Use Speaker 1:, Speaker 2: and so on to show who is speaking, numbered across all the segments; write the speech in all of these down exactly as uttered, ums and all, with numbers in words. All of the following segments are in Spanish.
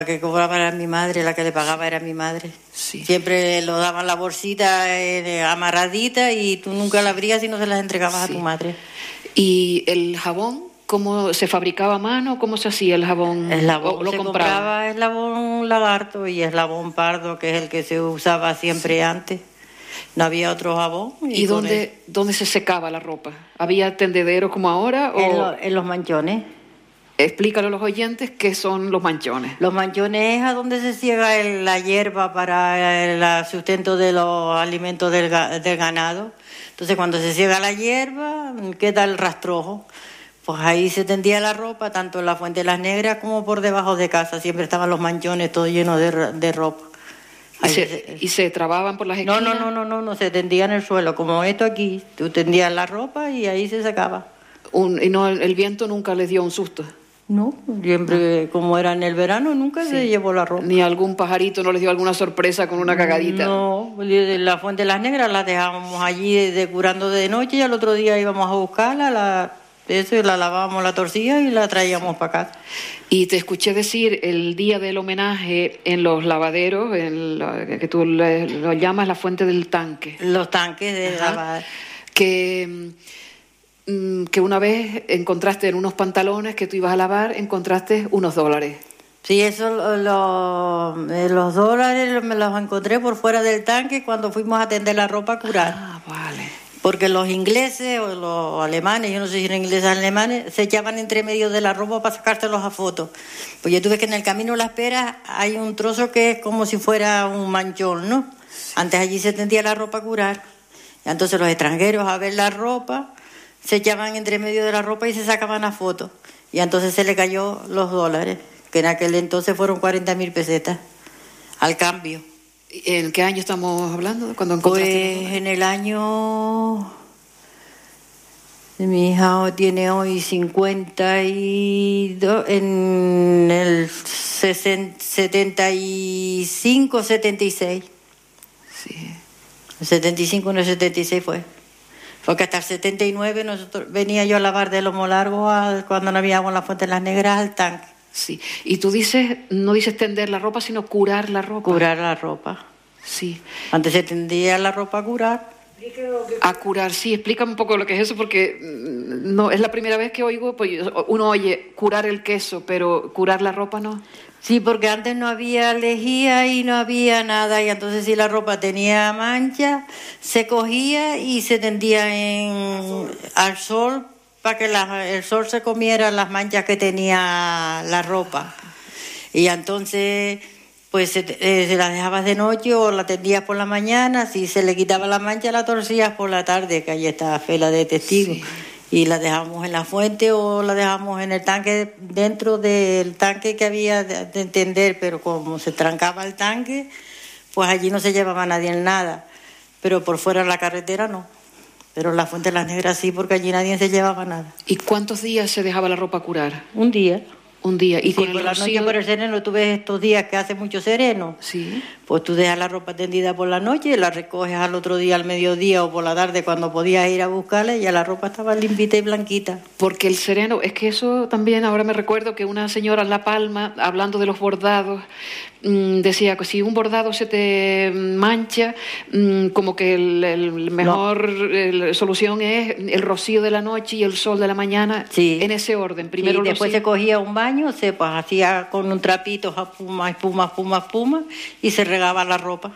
Speaker 1: La que cobraba era mi madre, la que le pagaba era mi madre.
Speaker 2: Sí.
Speaker 1: Siempre lo daban la bolsita eh, amarradita y tú nunca la abrías y no se las entregabas
Speaker 2: Sí.
Speaker 1: a tu madre.
Speaker 2: ¿Y el jabón? ¿Cómo se fabricaba a mano? ¿Cómo se hacía el jabón?
Speaker 1: Eslabón
Speaker 2: ¿O lo
Speaker 1: se
Speaker 2: compraba?
Speaker 1: compraba eslabón lagarto y eslabón pardo, que es el que se usaba siempre sí. antes. No había otro jabón.
Speaker 2: ¿Y, ¿Y dónde, dónde se secaba la ropa? ¿Había tendederos como ahora? O...
Speaker 1: En, lo, en los manchones.
Speaker 2: Explícalo a los oyentes qué son los manchones.
Speaker 1: Los manchones es a donde se ciega el, la hierba para el sustento de los alimentos del, del ganado. Entonces cuando se ciega la hierba queda el rastrojo. Pues ahí se tendía la ropa, tanto en la Fuente de las Negras como por debajo de casa. Siempre estaban los manchones todos llenos de, de ropa.
Speaker 2: ¿Y se, se, ¿Y se trababan por las esquinas?
Speaker 1: No, no, no, no, no, no, se tendía en el suelo, como esto aquí. Tú tendías la ropa y ahí se secaba.
Speaker 2: Un, ¿Y no el, el viento nunca les dio un susto?
Speaker 1: No, siempre, no. Como era en el verano, nunca sí. se llevó la ropa.
Speaker 2: ¿Ni algún pajarito no les dio alguna sorpresa con una cagadita?
Speaker 1: No, la Fuente de las Negras la dejábamos allí de, de curando de noche y al otro día íbamos a buscarla, la, eso, y la lavábamos la torcilla y la traíamos sí. para acá.
Speaker 2: Y te escuché decir el día del homenaje en los lavaderos, en la, que tú le, lo llamas la Fuente del Tanque.
Speaker 1: Los tanques de lavar.
Speaker 2: Que... que una vez encontraste en unos pantalones que tú ibas a lavar, encontraste unos dólares.
Speaker 1: Sí, eso, lo, lo, los dólares me los encontré por fuera del tanque cuando fuimos a tender la ropa a curar.
Speaker 2: Ah, vale.
Speaker 1: Porque los ingleses o los alemanes, yo no sé si eran ingleses o alemanes, se echaban entre medio de la ropa para sacárselos a fotos. Pues yo tuve que en el camino Las Peras hay un trozo que es como si fuera un manchón, ¿no? Antes allí se tendía la ropa a curar. Y entonces los extranjeros a ver la ropa se echaban entre medio de la ropa y se sacaban a fotos. Y entonces se le cayó los dólares, que en aquel entonces fueron cuarenta mil pesetas, al cambio.
Speaker 2: ¿En qué año estamos hablando? ¿Cuándo encontraste?
Speaker 1: Pues en el año... Mi hija tiene hoy cincuenta y dos, en el setenta y cinco, setenta y seis.
Speaker 2: Sí.
Speaker 1: El setenta y cinco, no, setenta y seis fue. Porque hasta el setenta y nueve nosotros, venía yo a lavar de lomo largo a, cuando no había agua en la Fuente de las Negras al tanque.
Speaker 2: Sí. Y tú dices, no dices tender la ropa, sino curar la ropa.
Speaker 1: Curar la ropa.
Speaker 2: Sí.
Speaker 1: Antes se tendía la ropa a curar.
Speaker 2: A curar, sí. Explícame un poco lo que es eso, porque no es la primera vez que oigo, pues uno oye curar el queso, pero curar la ropa no.
Speaker 1: Sí, porque antes no había lejía y no había nada, y entonces si la ropa tenía mancha, se cogía y se tendía en, al sol para que la, el sol se comiera las manchas que tenía la ropa. Y entonces, pues se, eh, se la dejabas de noche o la tendías por la mañana, si se le quitaba la mancha la torcías por la tarde, que ahí está Fela de testigo. Sí. Y la dejamos en la fuente o la dejamos en el tanque, dentro del tanque que había de, de entender, pero como se trancaba el tanque, pues allí no se llevaba nadie en nada. Pero por fuera de la carretera no. Pero en la Fuente de las Negras sí, porque allí nadie se llevaba nada.
Speaker 2: ¿Y cuántos días se dejaba la ropa curar?
Speaker 1: Un día.
Speaker 2: Un día.
Speaker 1: Y, y con sí, por la rocío... noche por el sereno, tú ves estos días que hace mucho sereno.
Speaker 2: Sí.
Speaker 1: Pues tú dejas la ropa tendida por la noche, la recoges al otro día, al mediodía o por la tarde cuando podías ir a buscarla y ya la ropa estaba limpita y blanquita.
Speaker 2: Porque el sereno, es que eso también, ahora me recuerdo que una señora en La Palma, hablando de los bordados, mmm, decía que si un bordado se te mancha, mmm, como que el, el mejor no. el, solución es el rocío de la noche y el sol de la mañana,
Speaker 1: sí.
Speaker 2: en ese orden. Primero
Speaker 1: sí, después
Speaker 2: rocío.
Speaker 1: Se cogía un baño, se pues, hacía con un trapito espuma, espuma, espuma, espuma y se regaba la ropa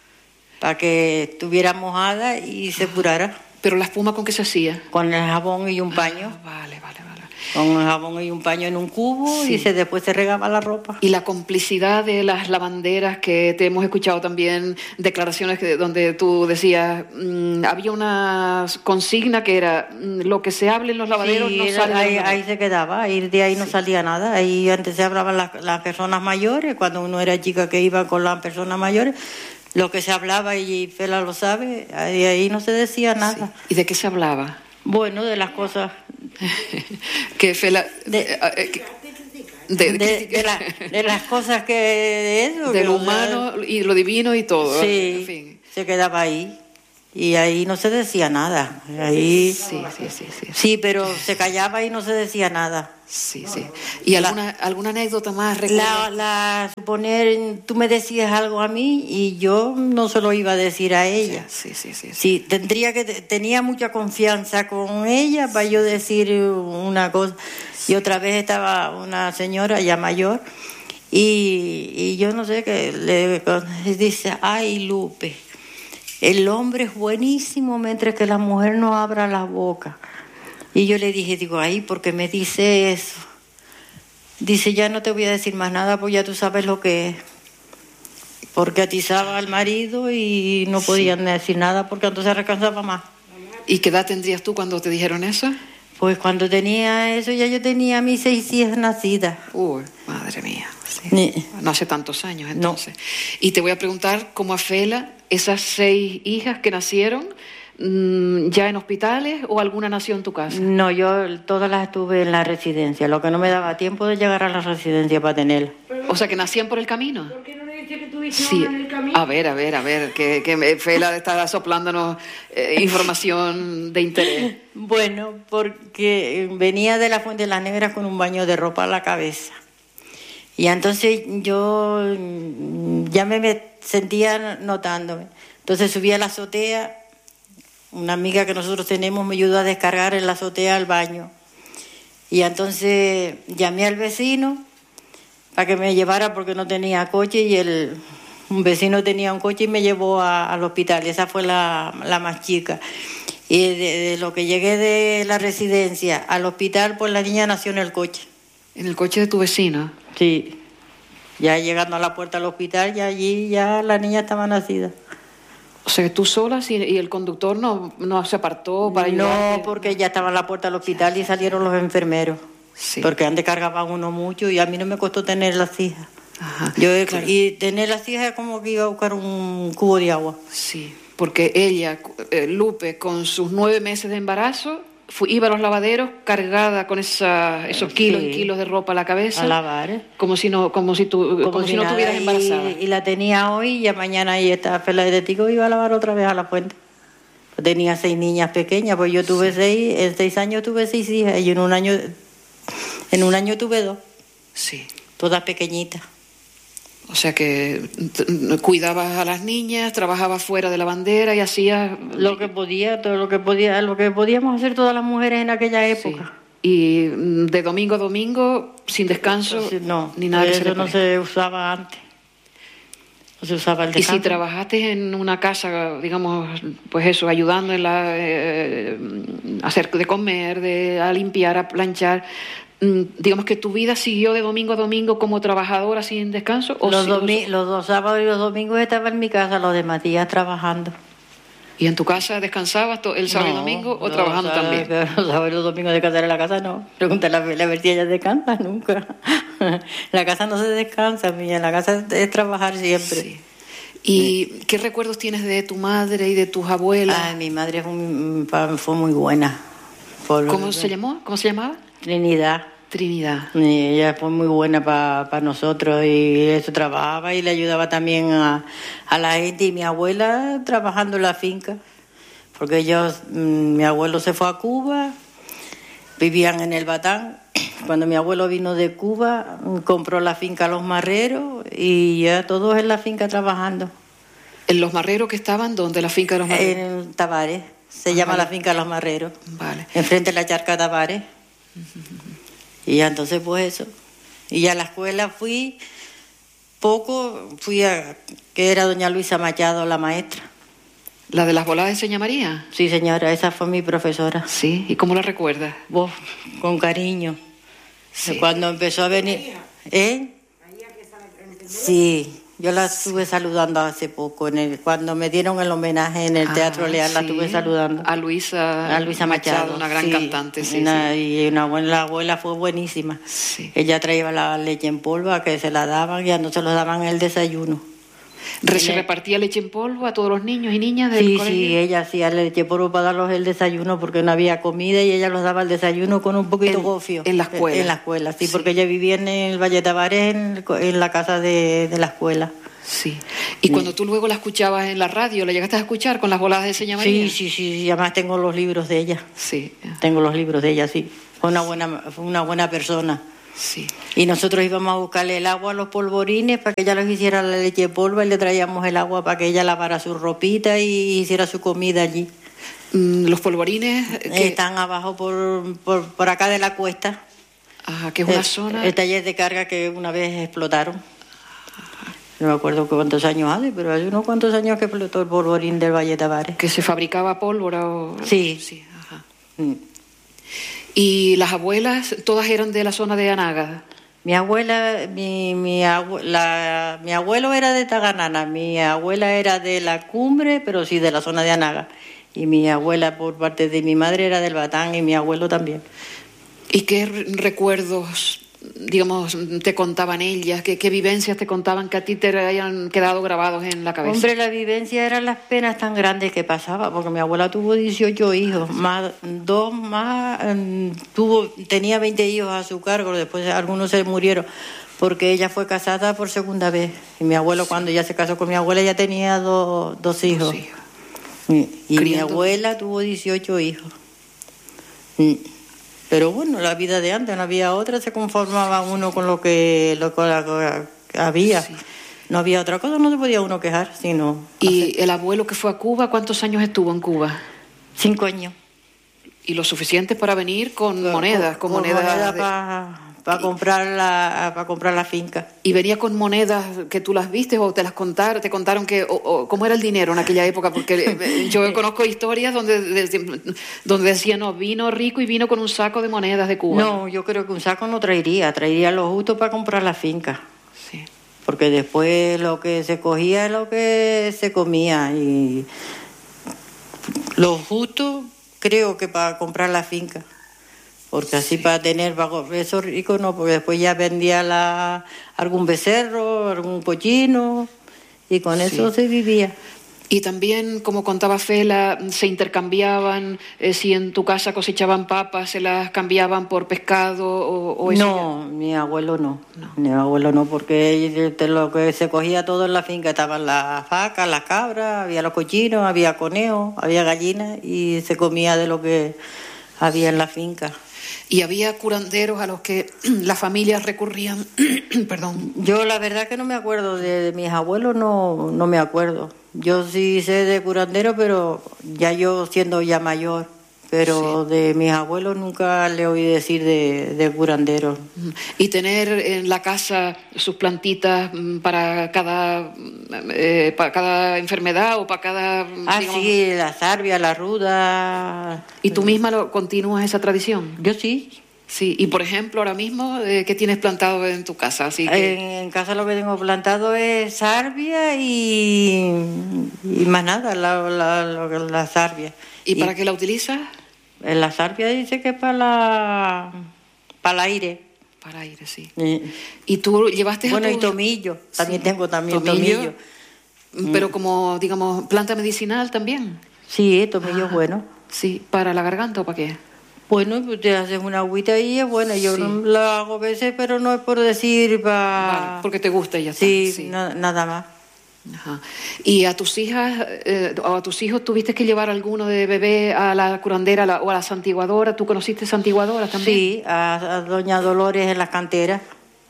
Speaker 1: para que estuviera mojada y se curara.
Speaker 2: ¿Pero la espuma con qué se hacía?
Speaker 1: Con el jabón y un paño.
Speaker 2: Ah, vale, vale, vale.
Speaker 1: Con el jabón y un paño en un cubo sí. y se, después se regaba la ropa.
Speaker 2: Y la complicidad de las lavanderas, que te hemos escuchado también declaraciones que, donde tú decías, mmm, había una consigna que era, mmm, lo que se hable en los lavaderos
Speaker 1: sí,
Speaker 2: no sale.
Speaker 1: Ahí, ahí se quedaba, ahí de ahí no sí. salía nada. Ahí antes se hablaban las, las personas mayores, cuando uno era chica que iba con las personas mayores, lo que se hablaba, y Fela lo sabe, ahí, ahí no se decía nada.
Speaker 2: Sí. ¿Y de qué se hablaba?
Speaker 1: Bueno, de las cosas...
Speaker 2: que Fela...
Speaker 1: De,
Speaker 2: eh,
Speaker 1: de, de, de, de, la, de las cosas que... De, eso,
Speaker 2: de
Speaker 1: que
Speaker 2: lo humano sea, y lo divino y todo.
Speaker 1: Sí,
Speaker 2: en fin.
Speaker 1: Se quedaba ahí. y ahí no se decía nada. Ahí
Speaker 2: Sí, sí, sí, sí.
Speaker 1: sí, pero se callaba y no se decía nada.
Speaker 2: Sí, sí. ¿Y alguna, alguna anécdota más?
Speaker 1: La, la suponer, tú me decías algo a mí y yo no se lo iba a decir a ella.
Speaker 2: Sí, sí, sí. Sí,
Speaker 1: Sí, tendría que tenía mucha confianza con ella para yo decir una cosa. Y otra vez estaba una señora ya mayor y, y yo no sé qué le dice, ay Lupe, el hombre es buenísimo mientras que la mujer no abra la boca. Y yo le dije, digo, ay, ¿por qué me dice eso? Dice, ya no te voy a decir más nada, pues ya tú sabes lo que es. Porque atizaba al marido y no podían sí. decir nada porque entonces recansaba más.
Speaker 2: ¿Y qué edad tendrías tú cuando te dijeron eso?
Speaker 1: Pues cuando tenía eso ya yo tenía mis seis hijas nacidas.
Speaker 2: Uy, madre mía. Sí.
Speaker 1: Sí.
Speaker 2: No hace tantos años entonces. No. Y te voy a preguntar, ¿cómo a Fela, esas seis hijas que nacieron, ya en hospitales o alguna nació en tu casa?
Speaker 1: No, yo todas las estuve en la residencia, lo que no me daba tiempo de llegar a la residencia para tenerlas.
Speaker 2: O sea, que nacían por el camino.
Speaker 3: ¿Por qué no le dices que tuviste
Speaker 2: Sí.
Speaker 3: una en el camino?
Speaker 2: A ver, a ver, a ver, que, que Fela está soplándonos eh, información de interés.
Speaker 1: Bueno, porque venía de la Fuente de las Negras con un baño de ropa a la cabeza. Y entonces yo ya me, me sentía notándome. Entonces subí a la azotea. Una amiga que nosotros tenemos me ayudó a descargar en la azotea al baño. Y entonces llamé al vecino para que me llevara porque no tenía coche y el un vecino tenía un coche y me llevó a, al hospital. Esa fue la, la más chica. Y de, de lo que llegué de la residencia al hospital, pues la niña nació en el coche.
Speaker 2: ¿En el coche de tu vecino?
Speaker 1: Sí. Ya llegando a la puerta del hospital, ya allí ya la niña estaba nacida.
Speaker 2: O sea, tú sola y el conductor no, no se apartó para ayudarte.
Speaker 1: No, porque ya estaba en la puerta del hospital y salieron los enfermeros.
Speaker 2: Sí.
Speaker 1: Porque antes cargaba uno mucho y a mí no me costó tener las hijas.
Speaker 2: Ajá,
Speaker 1: Yo,
Speaker 2: claro.
Speaker 1: Y tener las hijas es como que iba a buscar un cubo de agua.
Speaker 2: Sí, porque ella, eh, Lupe, con sus nueve meses de embarazo, fue, iba a los lavaderos cargada con esa, esos kilos
Speaker 1: Sí.
Speaker 2: y kilos de ropa a la cabeza.
Speaker 1: A lavar, ¿eh?
Speaker 2: Como si no, como si tú, como,
Speaker 1: Como
Speaker 2: si
Speaker 1: si
Speaker 2: no
Speaker 1: nada,
Speaker 2: estuvieras embarazada.
Speaker 1: Y, y la tenía hoy y ya mañana ahí está Fela de Testigo iba a lavar otra vez a la fuente. Tenía seis niñas pequeñas, pues yo tuve sí. seis, en seis años tuve seis hijas y en un año, en un año tuve dos.
Speaker 2: Sí.
Speaker 1: Todas pequeñitas.
Speaker 2: O sea que t- cuidabas a las niñas, trabajabas fuera de la bandera y hacías
Speaker 1: Lo que podía, todo lo que podía, lo que podíamos hacer todas las mujeres en aquella época.
Speaker 2: Sí. Y de domingo a domingo, sin descanso,
Speaker 1: no,
Speaker 2: ni nada.
Speaker 1: Eso
Speaker 2: que se
Speaker 1: no se usaba antes. No se usaba el
Speaker 2: Y
Speaker 1: descanso.
Speaker 2: si trabajaste en una casa, digamos, pues eso, ayudando en la eh, hacer de comer, de a limpiar, a planchar, digamos que tu vida siguió de domingo a domingo como trabajadora sin descanso. ¿O
Speaker 1: los,
Speaker 2: si,
Speaker 1: domi-
Speaker 2: o...
Speaker 1: los dos sábados y los domingos estaba en mi casa, los demás días trabajando.
Speaker 2: ¿Y en tu casa descansabas el sábado
Speaker 1: no,
Speaker 2: y domingo o
Speaker 1: no,
Speaker 2: trabajando
Speaker 1: sábado,
Speaker 2: también?
Speaker 1: Los sábados y los domingos descansar en la casa no. Pregúntale a la ver si ella descansa nunca. En la casa no se descansa, mía. En la casa es trabajar siempre.
Speaker 2: Sí. ¿Y sí. qué recuerdos tienes de tu madre y de tus abuelas?
Speaker 1: Ay, mi madre fue muy, fue muy buena. Por
Speaker 2: ¿Cómo se llamó? ¿Cómo se llamaba?
Speaker 1: Trinidad.
Speaker 2: Trinidad.
Speaker 1: Y ella fue muy buena para pa nosotros y eso trabajaba y le ayudaba también a, a la gente. Y mi abuela trabajando en la finca, porque ellos, mi abuelo se fue a Cuba, vivían en el Batán. Cuando mi abuelo vino de Cuba, compró la finca Los Marreros y ya todos en la finca trabajando.
Speaker 2: ¿En Los Marreros que estaban? ¿Dónde? ¿La finca de Los Marreros?
Speaker 1: En Tavares, se
Speaker 2: ah,
Speaker 1: llama
Speaker 2: vale.
Speaker 1: la finca Los Marreros.
Speaker 2: Vale.
Speaker 1: Enfrente de la charca Tavares. Uh-huh. Y ya entonces pues eso. Y ya a la escuela fui poco, fui a, que era doña Luisa Machado, la maestra.
Speaker 2: ¿La de las voladas de Seña María?
Speaker 1: Sí, señora, esa fue mi profesora.
Speaker 2: Sí, ¿y cómo la recuerdas?
Speaker 1: Vos, con cariño.
Speaker 2: Sí.
Speaker 1: Cuando empezó a venir... ¿Eh? Sí, yo la estuve saludando hace poco, en el, cuando me dieron el homenaje en el Teatro
Speaker 2: ah,
Speaker 1: Leal,
Speaker 2: sí.
Speaker 1: la estuve saludando.
Speaker 2: A Luisa,
Speaker 1: a Luisa Machado,
Speaker 2: Machado, una gran
Speaker 1: sí,
Speaker 2: cantante. Sí,
Speaker 1: una,
Speaker 2: sí.
Speaker 1: Y una buena, la abuela fue buenísima.
Speaker 2: Sí.
Speaker 1: Ella traía la leche en polvo a que se la daban y a nosotros nos daban el desayuno.
Speaker 2: ¿Se repartía leche en polvo a todos los niños y niñas del
Speaker 1: sí,
Speaker 2: colegio?
Speaker 1: Sí, ella hacía leche en polvo para darlos el desayuno porque no había comida y ella los daba el desayuno con un poquito
Speaker 2: en,
Speaker 1: gofio.
Speaker 2: En la escuela.
Speaker 1: En, en la escuela, sí,
Speaker 2: sí,
Speaker 1: porque ella vivía en el Valle Tavares, en, en la casa de, de la escuela.
Speaker 2: Sí. ¿Y Y cuando tú luego la escuchabas en la radio, ¿la llegaste a escuchar con las voladas de Seña María?
Speaker 1: Sí, sí, sí, sí, además tengo los libros de ella.
Speaker 2: Sí.
Speaker 1: Tengo los libros de ella, sí. Fue una buena, fue una buena persona.
Speaker 2: Sí.
Speaker 1: Y nosotros íbamos a buscarle el agua a los polvorines para que ella les hiciera la leche polva y le traíamos el agua para que ella lavara su ropita y hiciera su comida allí.
Speaker 2: ¿Los polvorines?
Speaker 1: Que están abajo por, por, por acá de la cuesta.
Speaker 2: Ajá, que es una
Speaker 1: el,
Speaker 2: zona...
Speaker 1: El taller de carga que una vez explotaron. Ajá. No me acuerdo cuántos años hace, pero hace unos cuantos años que explotó el polvorín del Valle Tavares.
Speaker 2: ¿Que se fabricaba pólvora o...?
Speaker 1: Sí.
Speaker 2: Sí, ajá.
Speaker 1: Mm.
Speaker 2: ¿Y las abuelas todas eran de la zona de Anaga?
Speaker 1: Mi abuela, mi, mi, abue, la, mi abuelo era de Taganana, mi abuela era de la Cumbre, pero sí de la zona de Anaga. Y mi abuela por parte de mi madre era del Batán y mi abuelo también.
Speaker 2: ¿Y qué recuerdos, digamos, te contaban ellas? ¿Qué, qué vivencias te contaban que a ti te hayan quedado grabados en la cabeza?
Speaker 1: Hombre, la vivencia eran las penas tan grandes que pasaba, porque mi abuela tuvo dieciocho hijos, más dos más, tuvo, tenía veinte hijos a su cargo, después algunos se murieron, porque ella fue casada por segunda vez. Y mi abuelo, sí. Cuando ya se casó con mi abuela, ya tenía do, dos hijos. Dos hijos. Y, y mi abuela tuvo dieciocho hijos. Pero bueno, la vida de antes no había otra, se conformaba uno con lo que, lo que había. Sí. No había otra cosa, no se podía uno quejar, sino...
Speaker 2: ¿Y
Speaker 1: hacer.
Speaker 2: El abuelo que fue a Cuba, cuántos años estuvo en Cuba?
Speaker 1: Cinco años.
Speaker 2: ¿Y lo suficiente para venir con, con monedas? Con,
Speaker 1: con
Speaker 2: monedas
Speaker 1: moneda
Speaker 2: de...
Speaker 1: para pa comprar la para comprar la finca.
Speaker 2: ¿Y venía con monedas que tú las viste o te las contaron? ¿Te contaron que o, o, cómo era el dinero en aquella época? Porque yo conozco historias donde, de, donde decían, no, vino rico y vino con un saco de monedas de Cuba.
Speaker 1: No, yo creo que un saco no traería, traería lo justo para comprar la finca.
Speaker 2: Sí.
Speaker 1: Porque después lo que se cogía es lo que se comía y lo justo creo que para comprar la finca. Porque así sí. Para tener eso rico no, porque después ya vendía la, algún becerro, algún pollino y con sí. Eso se vivía.
Speaker 2: Y también, como contaba Fela, se intercambiaban, eh, si en tu casa cosechaban papas, se las cambiaban por pescado o, o eso.
Speaker 1: No, ya... mi abuelo no. no, mi abuelo no, porque lo que se cogía todo en la finca, estaban las vacas, las cabras, había los cochinos, había conejos, había gallinas y se comía de lo que había en la finca.
Speaker 2: ¿Y había curanderos a los que las familias recurrían? Perdón.
Speaker 1: Yo la verdad que no me acuerdo, de, de mis abuelos no, no me acuerdo. Yo sí sé de curandero, pero ya yo siendo ya mayor. Pero sí. De mis abuelos nunca le oí decir de, de curandero.
Speaker 2: ¿Y tener en la casa sus plantitas para cada, eh, para cada enfermedad o para cada...
Speaker 1: Ah,
Speaker 2: digamos...
Speaker 1: sí, la salvia, la ruda...
Speaker 2: ¿Y tú misma lo, continúas esa tradición?
Speaker 1: Yo sí.
Speaker 2: Sí, y por ejemplo, ahora mismo, eh, ¿qué tienes plantado en tu casa? Así que...
Speaker 1: en, en casa lo que tengo plantado es salvia y, y más nada, la, la, la, la salvia.
Speaker 2: ¿Y, ¿Y para qué la utilizas?
Speaker 1: La salvia dice que es para la, para el aire.
Speaker 2: Para aire, sí.
Speaker 1: sí.
Speaker 2: ¿Y tú llevaste
Speaker 1: bueno,
Speaker 2: a tu...
Speaker 1: y tomillo, también sí. Tengo también
Speaker 2: tomillo.
Speaker 1: tomillo.
Speaker 2: Pero como, digamos, planta medicinal también.
Speaker 1: Sí, tomillo es bueno.
Speaker 2: Sí, ¿para la garganta o para qué?
Speaker 1: Bueno, pues te haces una agüita y es buena. Yo sí. La hago a veces, pero no es por decir para...
Speaker 2: Vale, porque te gusta y ya está.
Speaker 1: Sí, sí. No, nada más.
Speaker 2: Ajá. ¿Y a tus hijas eh, o a tus hijos tuviste que llevar alguno de bebé a la curandera a la, o a la santiguadora? ¿Tú conociste santiguadoras también?
Speaker 1: Sí, a, a doña Dolores en las canteras.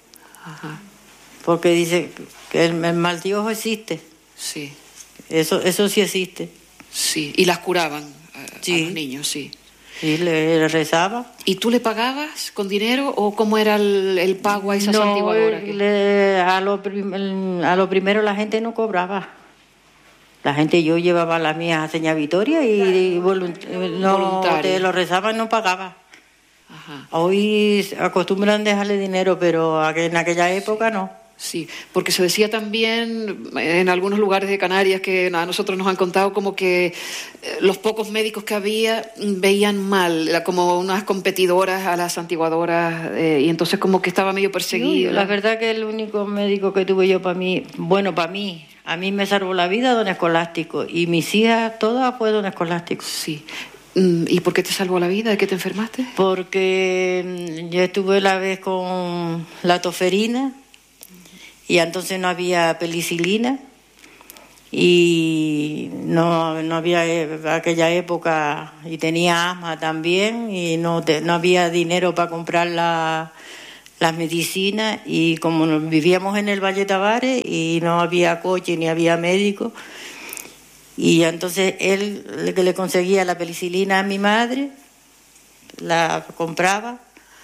Speaker 2: Ajá.
Speaker 1: Porque dice que el, el mal de ojo existe.
Speaker 2: Sí.
Speaker 1: Eso, eso sí existe.
Speaker 2: Sí, y las curaban a,
Speaker 1: sí.
Speaker 2: a los niños, sí.
Speaker 1: Sí, le, le rezaba.
Speaker 2: ¿Y tú le pagabas con dinero o cómo era el, el pago a esa
Speaker 1: no,
Speaker 2: santiguadora?
Speaker 1: Le, a, lo prim, a lo primero la gente no cobraba. La gente, yo llevaba las mías a Seña Victoria y, y volunt, no te lo rezaba y no pagaba.
Speaker 2: Ajá.
Speaker 1: Hoy acostumbran dejarle dinero, pero en aquella época no.
Speaker 2: Sí, porque se decía también en algunos lugares de Canarias que a nosotros nos han contado como que los pocos médicos que había veían mal, como unas competidoras a las santiguadoras, eh, y entonces como que estaba medio perseguido.
Speaker 1: No, la verdad que el único médico que tuve yo para mí, bueno, para mí, a mí me salvó la vida don Escolástico, y mis hijas todas fue don Escolástico.
Speaker 2: Sí. ¿Y por qué te salvó la vida? ¿De qué te enfermaste?
Speaker 1: Porque yo estuve la vez con la toferina, y entonces no había penicilina y no, no había aquella época, y tenía asma también, y no, te, no había dinero para comprar la, las medicinas, y como vivíamos en el Valle Tavares y no había coche ni había médico, y entonces él le, le conseguía la penicilina a mi madre, la compraba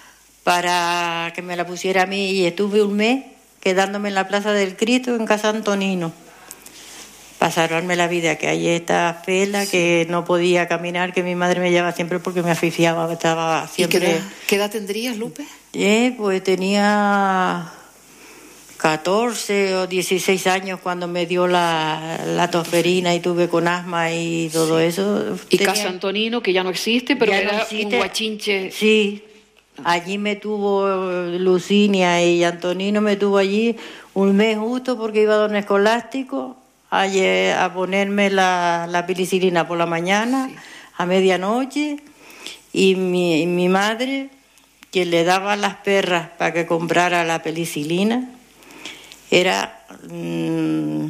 Speaker 1: para que me la pusiera a mí, y estuve un mes quedándome en la Plaza del Cristo en Casa Antonino para salvarme la vida, que hay esta fela, sí, que no podía caminar, que mi madre me llevaba siempre porque me asfixiaba, estaba siempre...
Speaker 2: ¿Y qué edad, qué edad tendrías, Lupe?
Speaker 1: Eh, pues tenía catorce o dieciséis años cuando me dio la, la tosferina y tuve con asma y todo, sí, eso.
Speaker 2: Y
Speaker 1: tenía...
Speaker 2: Casa Antonino, que ya no existe, pero
Speaker 1: ya
Speaker 2: era
Speaker 1: no existe.
Speaker 2: Un guachinche.
Speaker 1: Sí, allí me tuvo Lucinia, y Antonino me tuvo allí un mes justo porque iba a don Escolástico a, a ponerme la, la penicilina por la mañana, sí, a medianoche, y mi, mi madre, quien le daba las perras para que comprara la penicilina, era mmm,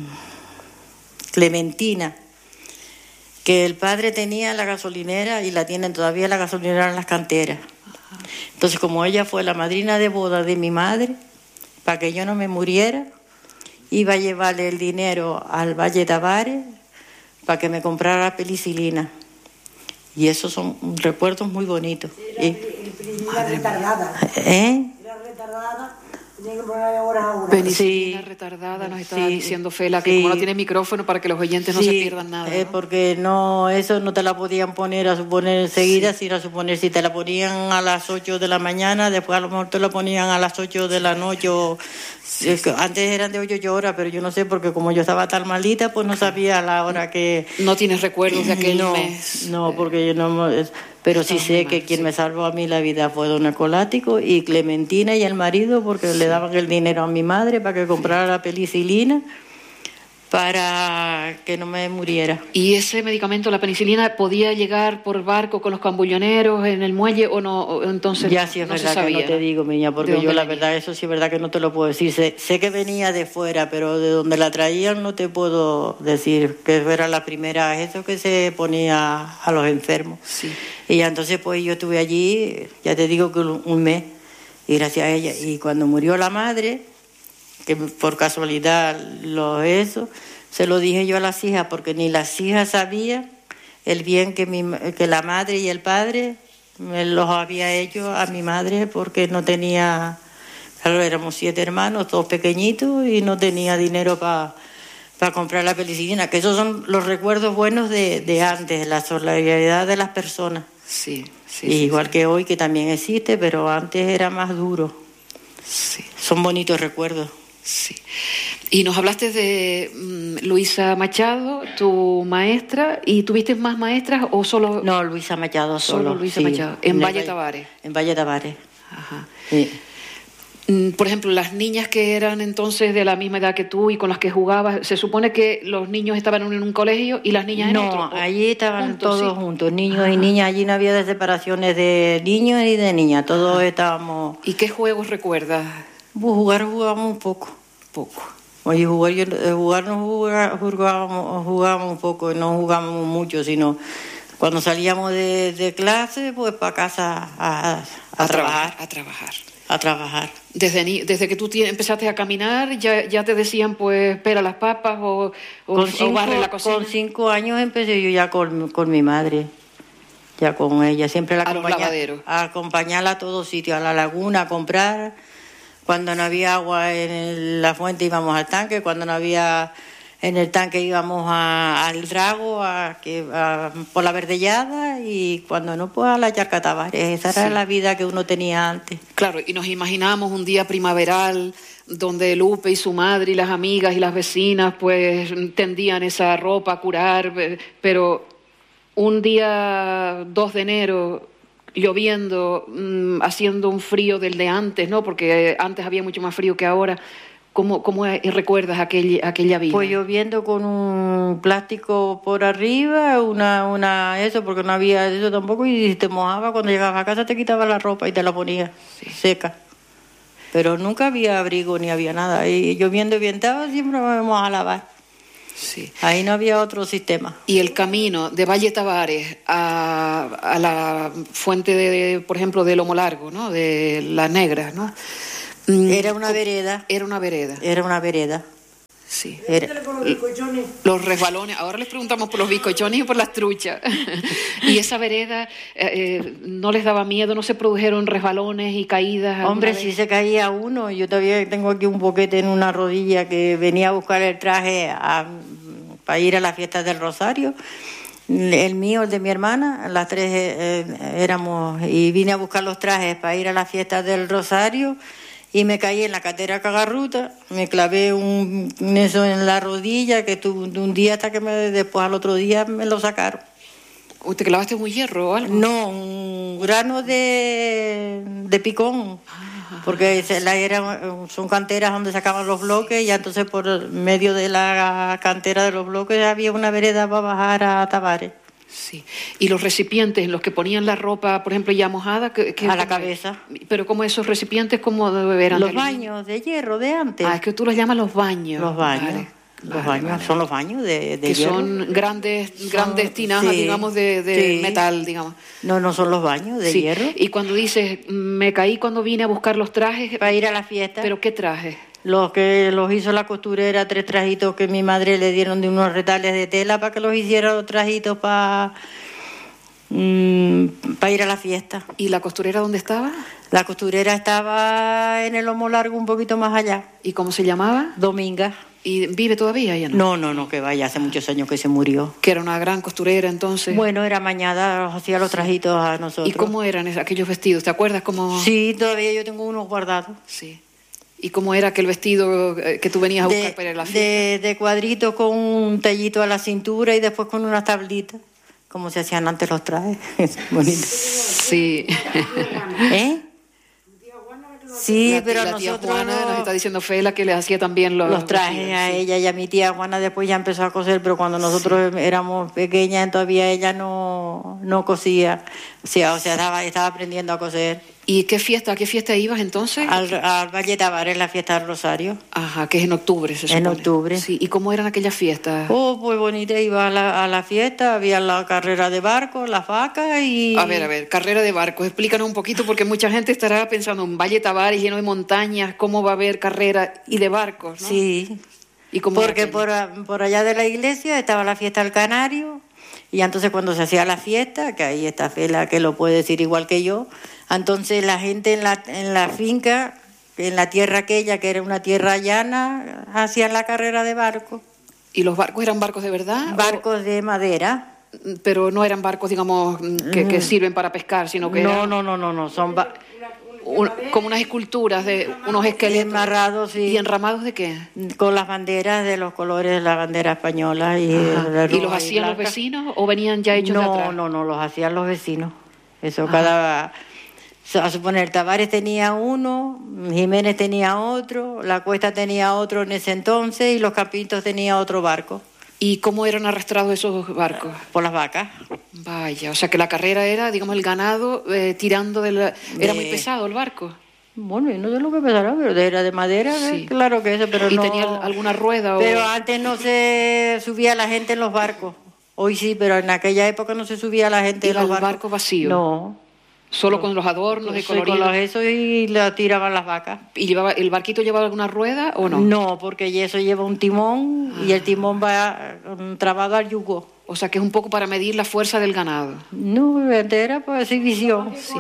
Speaker 1: Clementina, que el padre tenía la gasolinera y la tienen todavía la gasolinera en las canteras. Entonces, como ella fue la madrina de boda de mi madre, para que yo no me muriera, iba a llevarle el dinero al Valle Tavares para que me comprara la penicilina. Y esos son recuerdos muy bonitos.
Speaker 3: Era, y, era retardada.
Speaker 1: ¿Eh?
Speaker 3: Era retardada. Tenía que ponerle horas a horas.
Speaker 2: Penicilina
Speaker 1: sí,
Speaker 2: retardada, nos estaba
Speaker 1: sí,
Speaker 2: diciendo Fela, que
Speaker 1: sí,
Speaker 2: como no tiene micrófono, para que los oyentes no
Speaker 1: sí,
Speaker 2: se pierdan nada, ¿no?
Speaker 1: Eh, porque no, eso no te la podían poner a suponer enseguida,
Speaker 2: sí,
Speaker 1: sino a suponer si te la ponían a las ocho de la mañana, después a lo mejor te la ponían a las ocho de la noche. O, sí, eh, sí. Antes eran de ocho horas, pero yo no sé, porque como yo estaba tan malita, pues no sabía la hora que...
Speaker 2: ¿No tienes recuerdos de aquel
Speaker 1: no,
Speaker 2: mes?
Speaker 1: No, porque yo no... Pero sí sé que quien me salvó a mí la vida fue don Escolástico y Clementina y el marido, porque sí, le daban el dinero a mi madre para que comprara, sí, la penicilina para que no me muriera.
Speaker 2: ¿Y ese medicamento, la penicilina, podía llegar por barco con los cambulloneros en el muelle o no? O entonces
Speaker 1: ya sí es
Speaker 2: no
Speaker 1: verdad
Speaker 2: se sabía,
Speaker 1: que no te digo, niña, porque yo la
Speaker 2: venía?
Speaker 1: verdad, eso sí es verdad que no te lo puedo decir. Sé, sé que venía de fuera, pero de donde la traían no te puedo decir, que era la primera, eso que se ponía a los enfermos.
Speaker 2: Sí.
Speaker 1: Y ya entonces pues yo estuve allí, ya te digo que un mes, y gracias a ella. Y cuando murió la madre, que por casualidad lo eso, se lo dije yo a las hijas, porque ni las hijas sabían el bien que, mi, que la madre y el padre me los había hecho a mi madre, porque no tenía, claro, éramos siete hermanos, todos pequeñitos, y no tenía dinero para para comprar la penicilina, que esos son los recuerdos buenos de, de antes, la solidaridad de las personas.
Speaker 2: Sí, sí,
Speaker 1: y
Speaker 2: sí,
Speaker 1: igual
Speaker 2: sí.
Speaker 1: que hoy, que también existe, pero antes era más duro.
Speaker 2: Sí.
Speaker 1: Son bonitos recuerdos.
Speaker 2: Sí. Y nos hablaste de um, Luisa Machado, tu maestra, ¿y tuviste más maestras o solo...?
Speaker 1: No, Luisa Machado solo.
Speaker 2: Solo Luisa
Speaker 1: sí.
Speaker 2: Machado, en, en Valle, Valle
Speaker 1: Tavares. En Valle Tavares.
Speaker 2: Ajá.
Speaker 1: Sí.
Speaker 2: Por ejemplo, las niñas que eran entonces de la misma edad que tú y con las que jugabas, ¿se supone que los niños estaban en un colegio y las niñas en
Speaker 1: no,
Speaker 2: otro?
Speaker 1: No, allí estaban
Speaker 2: juntos,
Speaker 1: todos
Speaker 2: sí,
Speaker 1: juntos, niños
Speaker 2: Ajá.
Speaker 1: y niñas. Allí no había de separaciones de niños ni de niñas, todos Ajá. estábamos...
Speaker 2: ¿Y qué juegos recuerdas?
Speaker 1: Pues jugar jugábamos un poco.
Speaker 2: Poco.
Speaker 1: Oye, jugar, yo, jugar no jugar, jugábamos, jugábamos un poco, no jugábamos mucho, sino cuando salíamos de, de clase, pues para casa a, a, a trabajar.
Speaker 2: A trabajar.
Speaker 1: A trabajar.
Speaker 2: Desde, desde que tú empezaste a caminar, ya, ya te decían, pues, espera las papas o, o,
Speaker 1: con cinco,
Speaker 2: o barre la cocina.
Speaker 1: Con cinco años empecé yo ya con, con mi madre, ya con ella. Siempre la acompañaba. A acompañarla a todos sitios, a la laguna, a comprar. Cuando no había agua en la fuente íbamos al tanque, cuando no había en el tanque íbamos a, al drago, a, a, por la verdellada, y cuando no, pues a la Charca Tavares. Esa sí. era la vida que uno tenía antes.
Speaker 2: Claro, y nos imaginábamos un día primaveral donde Lupe y su madre y las amigas y las vecinas pues tendían esa ropa a curar, pero un día dos de enero... lloviendo, mmm, haciendo un frío del de antes, ¿no? Porque antes había mucho más frío que ahora. ¿Cómo, cómo recuerdas aquel, aquella vida?
Speaker 1: Pues lloviendo con un plástico por arriba, una, una eso, porque no había eso tampoco, y si te mojaba cuando llegabas a casa te quitabas la ropa y te la ponías sí. seca. Pero nunca había abrigo ni había nada. Y lloviendo y vientaba siempre nos íbamos a lavar.
Speaker 2: Sí.
Speaker 1: Ahí no había otro sistema.
Speaker 2: Y el camino de Valle Tavares a, a la fuente, de, por ejemplo, de Lomo Largo, ¿no? De Las Negras, ¿no?
Speaker 1: Era una vereda.
Speaker 2: Era una vereda.
Speaker 1: Era una vereda.
Speaker 2: Sí.
Speaker 1: Era.
Speaker 2: Los resbalones. Ahora les preguntamos por los bizcochones y por las truchas. Y esa vereda, eh, ¿no les daba miedo? ¿No se produjeron resbalones y caídas?
Speaker 1: Hombre, si se caía uno. Yo todavía tengo aquí un boquete en una rodilla que venía a buscar el traje a, para ir a la fiesta del Rosario. El mío, el de mi hermana, las tres eh, éramos, y vine a buscar los trajes para ir a la fiesta del Rosario. Y me caí en la catera Cagarruta, me clavé un, un eso en la rodilla, que tuve un día hasta que me, después al otro día me lo sacaron.
Speaker 2: ¿Te clavaste un hierro o algo?
Speaker 1: No, un grano de, de picón, ah, porque se, la, era, son canteras donde sacaban los bloques y entonces por medio de la cantera de los bloques había una vereda para bajar a Tavares.
Speaker 2: Sí. ¿Y los recipientes en los que ponían la ropa, por ejemplo, ya mojada? Que, que
Speaker 1: a la cabeza.
Speaker 2: Pero como esos recipientes, ¿cómo eran?
Speaker 1: Los baños de hierro de antes.
Speaker 2: Ah, es que tú los llamas los baños.
Speaker 1: Los baños.
Speaker 2: Vale.
Speaker 1: Los
Speaker 2: Vale,
Speaker 1: baños,
Speaker 2: vale.
Speaker 1: Son los baños de, de
Speaker 2: que
Speaker 1: hierro.
Speaker 2: son grandes,
Speaker 1: Son,
Speaker 2: grandes tinajas,
Speaker 1: sí,
Speaker 2: digamos, de, de
Speaker 1: sí.
Speaker 2: metal, digamos.
Speaker 1: No, no son los baños de
Speaker 2: sí.
Speaker 1: hierro.
Speaker 2: Y cuando dices, me caí cuando vine a buscar los trajes...
Speaker 1: Para ir a la fiesta.
Speaker 2: ¿Pero qué trajes?
Speaker 1: Los que los hizo la costurera, tres trajitos que mi madre le dieron de unos retales de tela para que los hiciera los trajitos para... para ir a la fiesta.
Speaker 2: ¿Y la costurera dónde estaba?
Speaker 1: La costurera estaba en el Lomo Largo, un poquito más allá.
Speaker 2: ¿Y cómo se llamaba?
Speaker 1: Dominga.
Speaker 2: ¿Y vive todavía ella?
Speaker 1: No, no, no, que vaya, hace muchos años que se murió.
Speaker 2: Que era una gran costurera entonces.
Speaker 1: Bueno, era mañada, hacía los trajitos a nosotros.
Speaker 2: ¿Y cómo eran esos, aquellos vestidos? ¿Te acuerdas cómo...?
Speaker 1: Sí, todavía yo tengo unos guardados.
Speaker 2: Sí. ¿Y cómo era aquel vestido que tú venías a buscar
Speaker 1: de,
Speaker 2: para ir a la fiesta?
Speaker 1: De, de cuadritos con un tallito a la cintura y después con unas tablitas. Como se hacían antes los trajes. Bonito.
Speaker 2: Sí.
Speaker 1: ¿Eh? Sí,
Speaker 2: la,
Speaker 1: pero
Speaker 2: la
Speaker 1: nosotros
Speaker 2: tía Juana
Speaker 1: no,
Speaker 2: nos está diciendo Fela que les hacía también los,
Speaker 1: los trajes
Speaker 2: vestidos,
Speaker 1: a
Speaker 2: sí.
Speaker 1: ella y a mi tía Juana después ya empezó a coser, pero cuando nosotros sí. éramos pequeñas todavía ella no, no cosía. O sea, o sea estaba, estaba aprendiendo a coser.
Speaker 2: ¿Y qué fiesta, a qué fiesta ibas entonces?
Speaker 1: Al, al Valle Tavares, la fiesta del Rosario.
Speaker 2: Ajá, que es en octubre, se supone.
Speaker 1: En octubre.
Speaker 2: Sí. ¿Y cómo eran aquellas fiestas?
Speaker 1: Oh, pues bonita, iba a la, a la fiesta, había la carrera de barcos, las vacas y...
Speaker 2: A ver, a ver, carrera de barcos, explícanos un poquito porque mucha gente estará pensando en Valle Tavares lleno de montañas, ¿cómo va a haber carrera y de barcos, no?
Speaker 1: Sí,
Speaker 2: ¿Y cómo
Speaker 1: porque por, por allá de la iglesia estaba la fiesta del Canario y entonces cuando se hacía la fiesta, que ahí está Fela que lo puede decir igual que yo, entonces la gente en la, en la finca, en la tierra aquella que era una tierra llana, hacían la carrera de barcos.
Speaker 2: ¿Y los barcos eran barcos de verdad?
Speaker 1: Barcos o... de madera.
Speaker 2: Pero no eran barcos, digamos, que, que sirven para pescar, sino que
Speaker 1: no,
Speaker 2: eran...
Speaker 1: No, no, no, no, son... Ba...
Speaker 2: Un, como unas esculturas de unos esqueletos.
Speaker 1: Enmarrados, sí.
Speaker 2: ¿Y enramados de qué?
Speaker 1: Con las banderas de los colores de la bandera española. ¿Y,
Speaker 2: ¿Y los hacían los vecinos o venían ya hechos
Speaker 1: no,
Speaker 2: de atrás?
Speaker 1: No, no, no, los hacían los vecinos. Eso, Ajá. cada... A suponer, Tavares tenía uno, Jiménez tenía otro, La Cuesta tenía otro en ese entonces y Los Campitos tenía otro barco.
Speaker 2: ¿Y cómo eran arrastrados esos barcos?
Speaker 1: Por las vacas.
Speaker 2: Vaya, o sea que la carrera era, digamos, el ganado eh, tirando de la... ¿Era
Speaker 1: de...
Speaker 2: muy pesado el barco?
Speaker 1: Bueno, yo no sé lo que pesará, pero era de madera, sí. Claro que eso, pero
Speaker 2: ¿Y
Speaker 1: no...
Speaker 2: tenía alguna rueda? O...
Speaker 1: Pero antes no se subía la gente en los barcos. Hoy sí, pero en aquella época no se subía la gente en los barcos.
Speaker 2: barcos vacíos?
Speaker 1: No.
Speaker 2: Solo
Speaker 1: no.
Speaker 2: con los adornos de colorido.
Speaker 1: Con los eso y la tiraban las vacas.
Speaker 2: ¿Y llevaba el barquito llevaba alguna rueda o no?
Speaker 1: No, porque eso lleva un timón ah. y el timón va um, trabado al yugo.
Speaker 2: O sea que es un poco para medir la fuerza del ganado.
Speaker 1: No, era pues exhibición.
Speaker 2: Sí.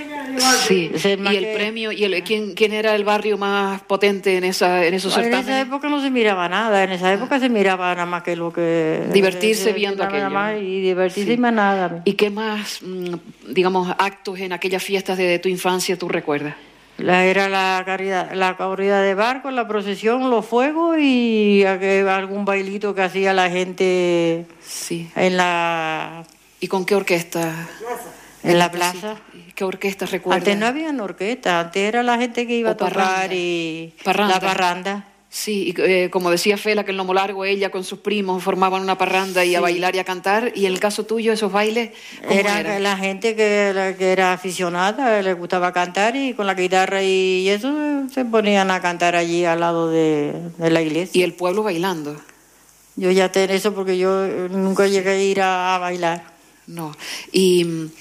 Speaker 2: Sí. Y el
Speaker 1: que...
Speaker 2: premio, y el, ¿quién, quién era el barrio más potente en esa en esos
Speaker 1: bueno,
Speaker 2: certámenes?
Speaker 1: En esa época no se miraba nada, en esa época ah. se miraba nada más que lo que...
Speaker 2: Divertirse
Speaker 1: eh,
Speaker 2: viendo aquello.
Speaker 1: Más y divertirse sí. más nada.
Speaker 2: ¿Y qué más, digamos, actos en aquellas fiestas de, de tu infancia tú recuerdas?
Speaker 1: La, era la corrida, la corrida de barcos, la procesión, los fuegos y algún bailito que hacía la gente
Speaker 2: sí.
Speaker 1: en la...
Speaker 2: ¿Y con qué orquesta?
Speaker 1: En la plaza.
Speaker 2: ¿Qué orquesta recuerdas?
Speaker 1: Antes no había orquesta, antes era la gente que iba o a tocar parranda. Y
Speaker 2: parranda.
Speaker 1: La parranda.
Speaker 2: Sí, y, eh, como decía Fela, que en Lomo Largo ella con sus primos formaban una parranda y sí. a bailar y a cantar. Y en el caso tuyo, esos bailes, ¿cómo
Speaker 1: era?
Speaker 2: Era
Speaker 1: la gente que, que era aficionada, le gustaba cantar y con la guitarra y eso se ponían a cantar allí al lado de, de la iglesia.
Speaker 2: ¿Y el pueblo bailando?
Speaker 1: Yo ya tengo eso porque yo nunca llegué a ir a, a bailar.
Speaker 2: No. Y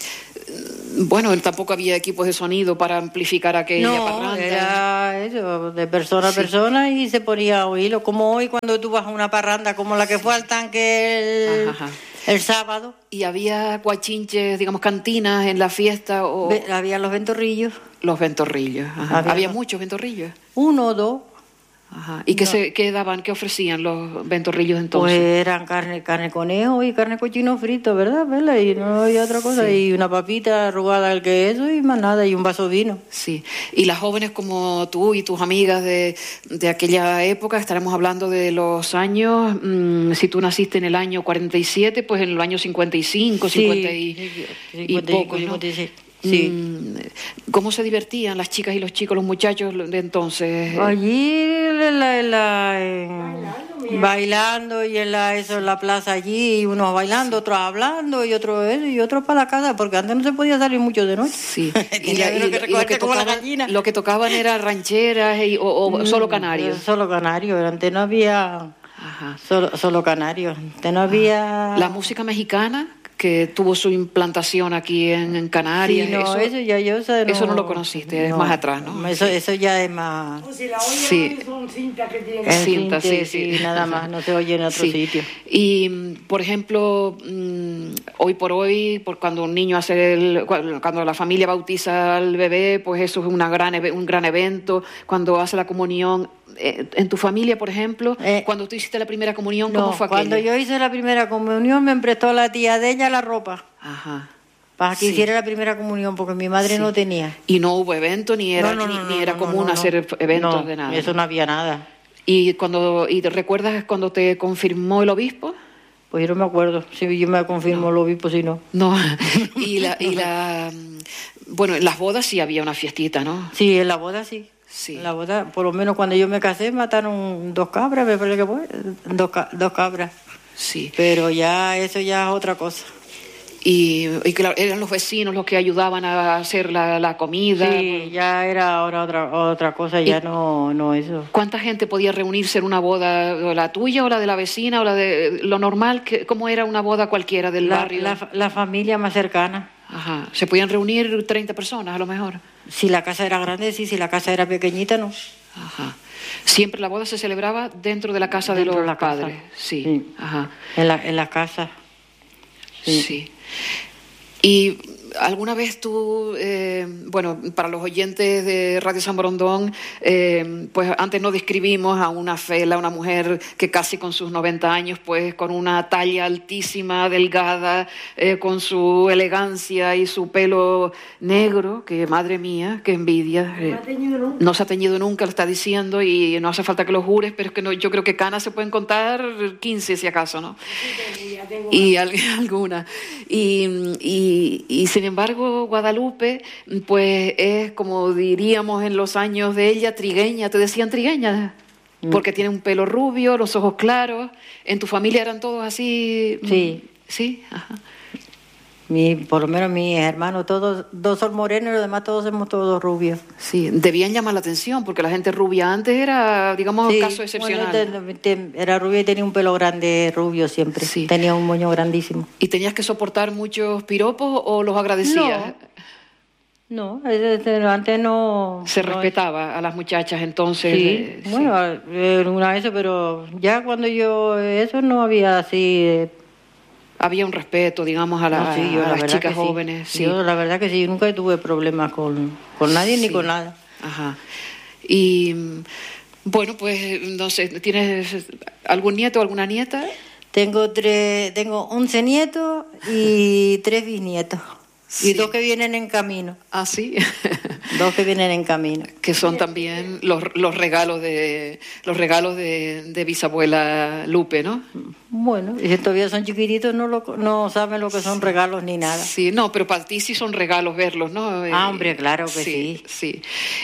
Speaker 2: bueno, tampoco había equipos de sonido para amplificar aquella
Speaker 1: no,
Speaker 2: parranda.
Speaker 1: Era eso, de persona a sí. persona y se ponía a oírlo. Como hoy cuando tú vas a una parranda, como la que fue al tanque el, ajá, ajá. el sábado.
Speaker 2: ¿Y había guachinches, digamos, cantinas en la fiesta? O...
Speaker 1: Be, había los ventorrillos.
Speaker 2: Los ventorrillos. Ajá. ¿Había, ¿Había los... muchos ventorrillos?
Speaker 1: Uno o dos.
Speaker 2: Ajá. ¿Y qué, no. se, qué daban, qué ofrecían los ventorrillos entonces?
Speaker 1: Pues eran carne, carne conejo y carne cochino frito, ¿verdad? ¿verdad? Y no había otra cosa. Sí. Y una papita arrugada al queso y más nada, y un vaso de vino.
Speaker 2: Sí. Y las jóvenes como tú y tus amigas de, de aquella época, estaremos hablando de los años, mmm, si tú naciste en el año cuarenta y siete, pues en el año cincuenta y cinco,
Speaker 1: sí,
Speaker 2: cincuenta y,
Speaker 1: cincuenta,
Speaker 2: y poco,
Speaker 1: cincuenta y seis.
Speaker 2: ¿no?
Speaker 1: Sí.
Speaker 2: ¿Cómo se divertían las chicas y los chicos, los muchachos de entonces?
Speaker 1: Allí en la, en la, en, bailando, bailando y en la eso en la plaza allí, unos bailando, sí. otros hablando y otros eso y otros para la casa, porque antes no se podía salir mucho de noche.
Speaker 2: Sí. y, la, y, que y lo, que tocaban, lo que tocaban era rancheras y, o, o mm, solo canarios.
Speaker 1: Solo canarios, antes no había. Ajá. Solo, solo canarios, antes no había.
Speaker 2: Ajá. La música mexicana, que tuvo su implantación aquí en, en Canarias.
Speaker 1: Sí, no,
Speaker 2: eso,
Speaker 1: eso ya yo sé, no,
Speaker 2: eso no lo conociste, no, es más atrás, ¿no?
Speaker 1: Eso, eso ya es más.
Speaker 3: Pues si la oyen,
Speaker 2: sí.
Speaker 3: son cintas que tienen.
Speaker 2: En cinta, sí, sí,
Speaker 1: sí, nada más, no se oye en otro
Speaker 2: sí.
Speaker 1: sitio.
Speaker 2: Y, por ejemplo, hoy por hoy, por cuando un niño hace el, cuando la familia bautiza al bebé, pues eso es una gran, un gran evento. Cuando hace la comunión. En tu familia, por ejemplo, eh, cuando tú hiciste la primera comunión, ¿cómo
Speaker 1: no,
Speaker 2: fue aquello?
Speaker 1: Cuando yo hice la primera comunión me prestó la tía de ella la ropa.
Speaker 2: Ajá.
Speaker 1: Para que sí. hiciera la primera comunión, porque mi madre sí. no tenía.
Speaker 2: Y no hubo evento, ni era,
Speaker 1: no, no, no,
Speaker 2: ni, ni
Speaker 1: no,
Speaker 2: era
Speaker 1: no,
Speaker 2: común
Speaker 1: no, no,
Speaker 2: hacer eventos
Speaker 1: no,
Speaker 2: de nada.
Speaker 1: Eso no había nada.
Speaker 2: ¿Y cuando y te recuerdas cuando te confirmó el obispo?
Speaker 1: Pues yo no me acuerdo. Si yo me confirmó no. el obispo, si no.
Speaker 2: No. y la, y la bueno, en las bodas sí había una fiestita, ¿no?
Speaker 1: Sí, en la boda sí.
Speaker 2: Sí.
Speaker 1: En la boda, por lo menos cuando yo me casé, mataron dos cabras, me parece que fue, dos, dos cabras.
Speaker 2: Sí.
Speaker 1: Pero ya eso ya es otra cosa.
Speaker 2: Y, y claro, eran los vecinos los que ayudaban a hacer la, la comida.
Speaker 1: Sí, ya era ahora otra otra cosa, ya no no eso.
Speaker 2: ¿Cuánta gente podía reunirse en una boda, la tuya o la de la vecina o la de lo normal? ¿Cómo era una boda cualquiera del
Speaker 1: la,
Speaker 2: barrio?
Speaker 1: La, la familia más cercana.
Speaker 2: Ajá. ¿Se podían reunir treinta personas a lo mejor?
Speaker 1: Si la casa era grande, sí, si la casa era pequeñita, no.
Speaker 2: Ajá. Siempre la boda se celebraba dentro de la casa dentro de los de la padres. Casa. Sí.
Speaker 1: sí.
Speaker 2: Ajá.
Speaker 1: En la, en la casa.
Speaker 2: Sí. sí. Y alguna vez tú, eh, bueno, para los oyentes de Radio San Borondón, eh, pues antes no describimos a una Fela, una mujer que casi con sus noventa años, pues con una talla altísima, delgada, eh, con su elegancia y su pelo negro, que madre mía, qué envidia. Eh,
Speaker 3: no, se nunca.
Speaker 2: no se ha teñido nunca, lo está diciendo, y no hace falta que lo jures, pero es que no, yo creo que canas se pueden contar quince si acaso, ¿no?
Speaker 3: Sí, tengo
Speaker 2: y al, alguna. Y, y, y sin embargo, Guadalupe, pues es como diríamos en los años de ella, trigueña. ¿Te decían trigueña? Porque tiene un pelo rubio, los ojos claros. ¿En tu familia eran todos así?
Speaker 1: Sí.
Speaker 2: Sí, ajá.
Speaker 1: Mi, por lo menos mis hermanos, todos, dos son morenos y los demás todos somos todos rubios.
Speaker 2: Sí, debían llamar la atención, porque la gente rubia antes era, digamos,
Speaker 1: sí,
Speaker 2: un caso excepcional.
Speaker 1: Bueno, te, te, era rubia y tenía un pelo grande, rubio siempre.
Speaker 2: Sí.
Speaker 1: Tenía un moño grandísimo.
Speaker 2: ¿Y tenías que soportar muchos piropos o los agradecías?
Speaker 1: No, no antes no...
Speaker 2: Se
Speaker 1: no
Speaker 2: respetaba es... a las muchachas entonces.
Speaker 1: Sí,
Speaker 2: eh,
Speaker 1: bueno,
Speaker 2: sí.
Speaker 1: una vez, pero ya cuando yo... Eso no había así... Eh,
Speaker 2: había un respeto, digamos, a, la,
Speaker 1: no, sí, yo,
Speaker 2: a
Speaker 1: la
Speaker 2: las chicas
Speaker 1: sí.
Speaker 2: jóvenes. Sí.
Speaker 1: Yo la verdad que sí, yo nunca tuve problemas con, con nadie
Speaker 2: sí.
Speaker 1: ni con nada.
Speaker 2: Ajá. Y bueno, pues no sé, ¿tienes algún nieto o alguna nieta?
Speaker 1: Tengo tres, tengo once nietos y tres bisnietos. Sí. Y dos que vienen en camino.
Speaker 2: Ah, sí.
Speaker 1: Dos que vienen en camino.
Speaker 2: Que son también los, los regalos de los regalos de, de bisabuela Lupe, ¿no?
Speaker 1: Bueno, y si todavía son chiquititos, no lo, no saben lo que son regalos ni nada.
Speaker 2: Sí, no, pero para ti sí son regalos verlos, ¿no?
Speaker 1: Ah, hombre, claro que sí.
Speaker 2: Sí, sí.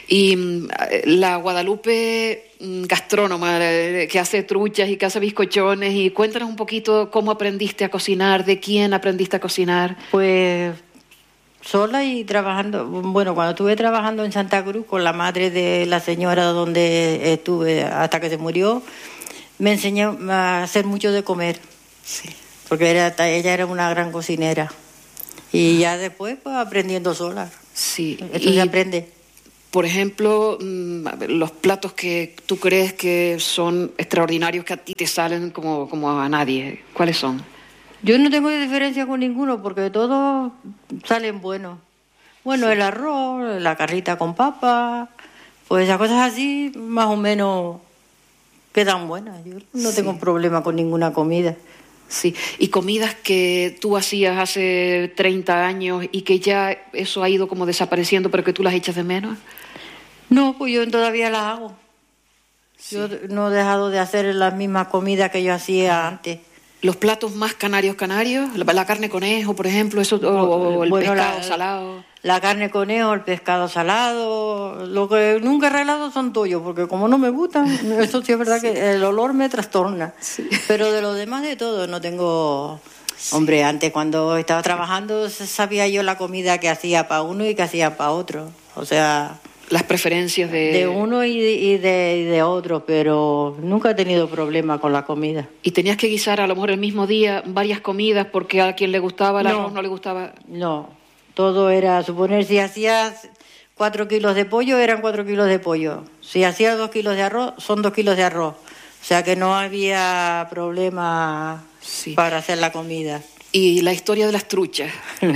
Speaker 2: Y la Guadalupe gastrónoma que hace truchas y que hace bizcochones, y cuéntanos un poquito cómo aprendiste a cocinar, de quién aprendiste a cocinar.
Speaker 1: Pues sola y trabajando, bueno, cuando estuve trabajando en Santa Cruz con la madre de la señora donde estuve hasta que se murió, me enseñó a hacer mucho de comer,
Speaker 2: Sí.
Speaker 1: porque era, ella era una gran cocinera. Y ya después, pues, aprendiendo sola.
Speaker 2: Sí.
Speaker 1: Esto
Speaker 2: Y,
Speaker 1: se aprende.
Speaker 2: por ejemplo, mm, a ver, los platos que tú crees que son extraordinarios, que a ti te salen como, como a nadie, ¿cuáles son?
Speaker 1: Yo no tengo diferencia con ninguno porque todos salen buenos. Bueno, el arroz, la carrita con papa, pues esas cosas así más o menos quedan buenas. Yo no
Speaker 2: Sí.
Speaker 1: tengo problema con ninguna comida.
Speaker 2: Sí. Y comidas que tú hacías hace treinta años y que ya eso ha ido como desapareciendo, pero que tú las echas de menos.
Speaker 1: No, pues yo todavía las hago. Yo no he dejado de hacer las mismas comidas que yo hacía antes.
Speaker 2: Los platos más canarios canarios, la, la carne conejo, por ejemplo, eso, o, o el
Speaker 1: Bueno,
Speaker 2: pescado
Speaker 1: la-
Speaker 2: salado.
Speaker 1: La carne conejo, el pescado salado. Lo que nunca he arreglado son tuyos, porque como no me gustan, eso sí es verdad que el olor me trastorna. Pero de lo demás de todo no tengo... Hombre, antes cuando estaba trabajando sabía yo la comida que hacía para uno y que hacía para otro. O sea,
Speaker 2: Las preferencias de...
Speaker 1: de uno y de, y de, y de otro, pero nunca he tenido problema con la comida.
Speaker 2: Y tenías que guisar a lo mejor el mismo día varias comidas porque a quien le gustaba el
Speaker 1: No.
Speaker 2: arroz no le gustaba.
Speaker 1: No, todo era, suponer, si hacías cuatro kilos de pollo, eran cuatro kilos de pollo. Si hacías dos kilos de arroz, son dos kilos de arroz. O sea que no había problema
Speaker 2: Sí.
Speaker 1: para hacer la comida.
Speaker 2: Y la historia de las truchas.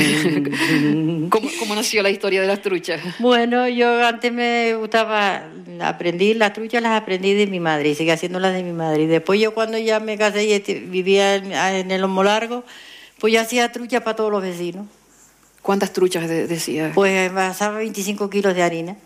Speaker 2: ¿Cómo, cómo nació la historia de las truchas?
Speaker 1: Bueno, yo antes me gustaba, aprendí las truchas, las aprendí de mi madre y seguí haciéndolas de mi madre. Y después yo cuando ya me casé y este- vivía en, en el Lomo Largo, pues yo hacía truchas para todos los vecinos.
Speaker 2: ¿Cuántas truchas de- decías?
Speaker 1: Pues envasaba veinticinco kilos de harina.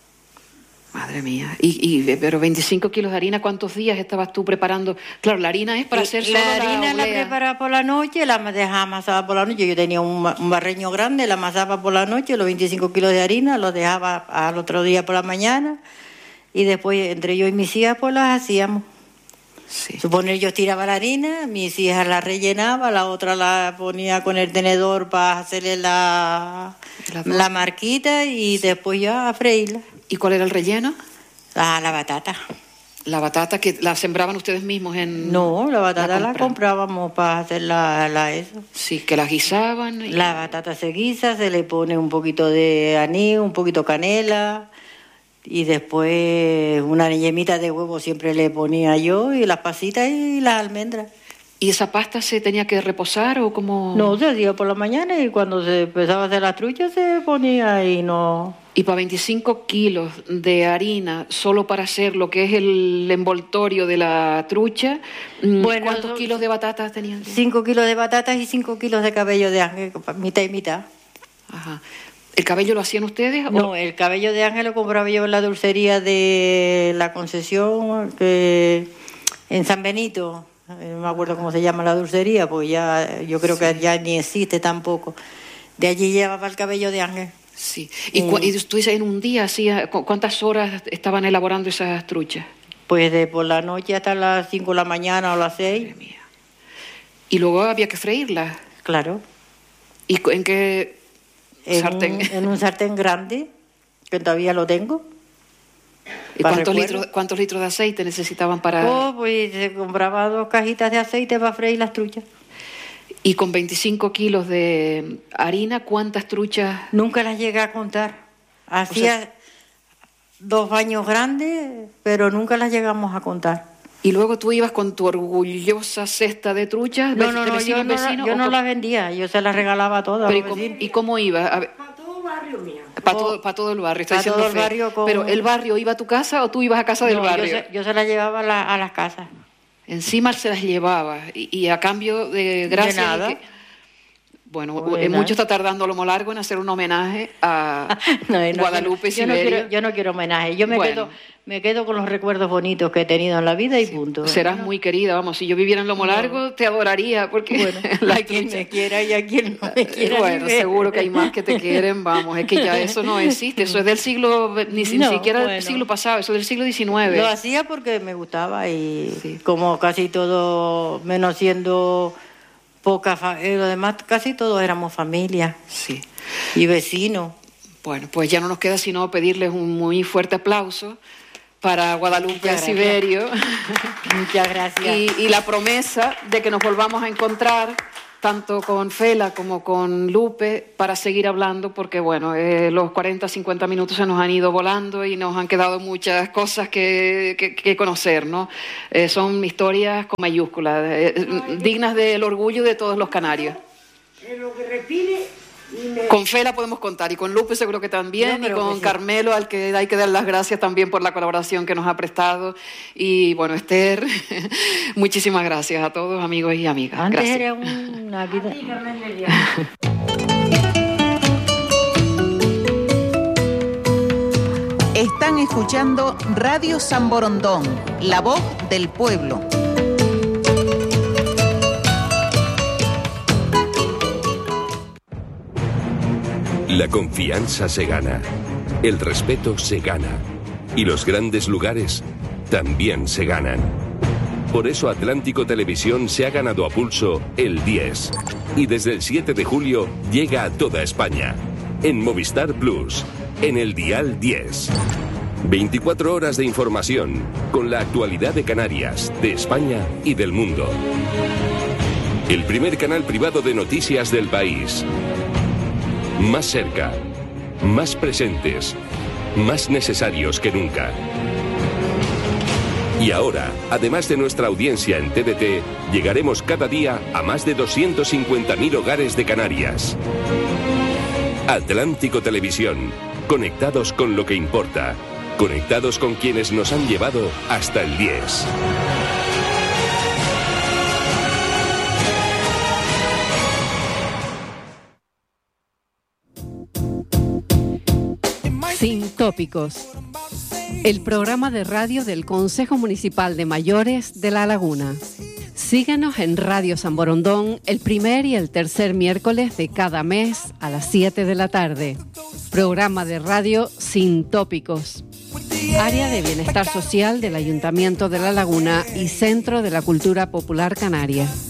Speaker 2: Madre mía. Y, y, pero veinticinco kilos de harina, ¿cuántos días estabas tú preparando? Claro, la harina es para hacer solo
Speaker 1: la harina la,
Speaker 2: oblea.
Speaker 1: preparaba por la noche, la dejaba amasada por la noche. Yo tenía un, ma- un barreño grande, la amasaba por la noche, los veinticinco kilos de harina, los dejaba al otro día por la mañana y después entre yo y mis hijas pues las hacíamos.
Speaker 2: Sí.
Speaker 1: Suponer yo tiraba la harina, mis hijas la rellenaba, la otra la ponía con el tenedor para hacerle la,
Speaker 2: La-
Speaker 1: la marquita y después ya a freírla.
Speaker 2: ¿Y cuál era el relleno?
Speaker 1: La, la batata.
Speaker 2: La batata que la sembraban ustedes mismos en...
Speaker 1: No, la batata la,
Speaker 2: compraban.
Speaker 1: comprábamos para hacer la, la eso.
Speaker 2: Sí, que la guisaban. y-
Speaker 1: La batata se guisa, se le pone un poquito de anís, un poquito canela y después una yemita de huevo siempre le ponía yo y las pasitas y las almendras.
Speaker 2: ¿Y esa pasta se tenía que reposar o como...?
Speaker 1: No, se hacía por la mañana y cuando se empezaba a hacer la trucha se ponía y no...
Speaker 2: Y para veinticinco kilos de harina, solo para hacer lo que es el envoltorio de la trucha, mm,
Speaker 1: Bueno,
Speaker 2: ¿cuántos
Speaker 1: son-
Speaker 2: kilos de batatas tenían? que-
Speaker 1: Cinco kilos de batatas y cinco kilos de cabello de ángel, mitad y mitad.
Speaker 2: Ajá. ¿El cabello lo hacían ustedes? o-
Speaker 1: No, el cabello de ángel lo compraba yo en la dulcería de la Concesión, que en San Benito, eh, no me acuerdo cómo se llama la dulcería, pues ya yo creo que ya ni existe tampoco. De allí llevaba el cabello de ángel.
Speaker 2: Sí. ¿Y, cu- y tú dices, en un día hacía, cu- cuántas horas estaban elaborando esas truchas?
Speaker 1: Pues de por la noche hasta las cinco de la mañana o las seis,
Speaker 2: Madre mía. Y luego había que freírlas.
Speaker 1: claro.
Speaker 2: ¿Y cu- en qué
Speaker 1: En
Speaker 2: sartén?
Speaker 1: un, en un sartén grande, que todavía lo tengo.
Speaker 2: ¿Y
Speaker 1: para
Speaker 2: cuántos
Speaker 1: recuerdo.
Speaker 2: litros, cuántos litros de aceite necesitaban para...?
Speaker 1: Oh, pues se compraba dos cajitas de aceite para freír las truchas.
Speaker 2: Y con veinticinco kilos de harina, ¿cuántas truchas?
Speaker 1: Nunca las llegué a contar. Hacía dos baños grandes, pero nunca las llegamos a contar.
Speaker 2: Y luego tú ibas con tu orgullosa cesta de truchas,
Speaker 1: No,
Speaker 2: de
Speaker 1: no, no,
Speaker 2: vecino
Speaker 1: yo
Speaker 2: en
Speaker 1: no, la-
Speaker 2: vecino,
Speaker 1: yo
Speaker 2: o
Speaker 1: no
Speaker 2: co-
Speaker 1: las vendía, yo se las regalaba todas. a
Speaker 2: Pero ¿y
Speaker 1: los
Speaker 2: cómo,
Speaker 1: vecinos.
Speaker 2: y cómo iba? A ver,
Speaker 3: Para todo barrio mío.
Speaker 2: para todo, para todo el barrio. Está
Speaker 1: Para
Speaker 2: diciendo
Speaker 1: todo el
Speaker 2: Fe.
Speaker 1: barrio con-
Speaker 2: Pero ¿el barrio iba a tu casa o tú ibas a casa del
Speaker 1: No,
Speaker 2: barrio?
Speaker 1: Yo se, yo se las llevaba a, la- a las casas.
Speaker 2: Encima se las llevaba y, y a cambio de gracias. y
Speaker 1: nada.
Speaker 2: que- bueno,
Speaker 1: Pues
Speaker 2: eh,
Speaker 1: nada.
Speaker 2: mucho está tardando Lomo Largo en hacer un homenaje a
Speaker 1: No, no,
Speaker 2: Guadalupe
Speaker 1: yo no,
Speaker 2: Siberio.
Speaker 1: quiero, yo no quiero homenaje, yo me,
Speaker 2: Bueno.
Speaker 1: quedo, me quedo con los recuerdos bonitos que he tenido en la vida y punto.
Speaker 2: Serás muy querida, vamos, si yo viviera en Lomo Largo te adoraría porque
Speaker 1: Bueno,
Speaker 2: la
Speaker 1: a quien
Speaker 2: trucha-
Speaker 1: me quiera y a quien no me quiera.
Speaker 2: Bueno,
Speaker 1: ni ver.
Speaker 2: seguro que hay más que te quieren, vamos, es que ya eso no existe, eso es del siglo, ni, ni
Speaker 1: No,
Speaker 2: siquiera del
Speaker 1: bueno.
Speaker 2: siglo pasado, eso es del siglo diecinueve.
Speaker 1: Lo hacía porque me gustaba y
Speaker 2: Sí.
Speaker 1: como casi todo, menos siendo poca, fa- eh, lo demás casi todos éramos familia
Speaker 2: Sí.
Speaker 1: y vecinos.
Speaker 2: Bueno, pues ya no nos queda sino pedirles un muy fuerte aplauso para Guadalupe Siberio.
Speaker 1: Muchas gracias.
Speaker 2: Y, y la promesa de que nos volvamos a encontrar tanto con Fela como con Lupe para seguir hablando, porque bueno, eh, los cuarenta, cincuenta minutos se nos han ido volando y nos han quedado muchas cosas que, que, que conocer, ¿no? Eh, son historias con mayúsculas, eh, dignas del orgullo de todos los canarios.
Speaker 3: Es lo que respire. Me...
Speaker 2: Con Fela podemos contar y con Lupe seguro que también, no, y con sí. Carmelo, al que hay que dar las gracias también por la colaboración que nos ha prestado, y bueno, Esther, muchísimas gracias a todos, amigos y amigas.
Speaker 1: Antes
Speaker 2: gracias.
Speaker 1: Era una vida.
Speaker 4: Están escuchando Radio San Borondón, la voz del pueblo.
Speaker 5: La confianza se gana, el respeto se gana y los grandes lugares también se ganan. Por eso Atlántico Televisión se ha ganado a pulso el diez y desde el siete de julio llega a toda España, en Movistar Plus, en el dial diez. veinticuatro horas de información con la actualidad de Canarias, de España y del mundo. El primer canal privado de noticias del país. Más cerca, más presentes, más necesarios que nunca. Y ahora, además de nuestra audiencia en T D T, llegaremos cada día a más de doscientos cincuenta mil hogares de Canarias. Atlántico Televisión, conectados con lo que importa, conectados con quienes nos han llevado hasta el diez.
Speaker 6: Sin Tópicos, el programa de radio del Consejo Municipal de Mayores de La Laguna. Síguenos en Radio San Borondón el primer y el tercer miércoles de cada mes a las siete de la tarde. Programa de radio Sin Tópicos. Área de Bienestar Social del Ayuntamiento de La Laguna y Centro de la Cultura Popular Canaria.